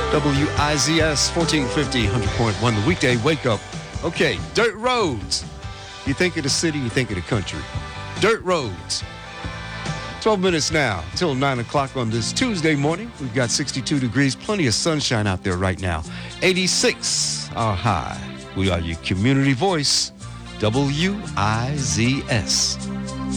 WIZS 1450, 100.1, the weekday wake up. Okay, dirt roads. You think of the city, you think of the country. Dirt roads. 12 minutes now till 9 o'clock on this Tuesday morning. We've got 62 degrees, plenty of sunshine out there right now. 86 our high. We are your community voice, WIZS.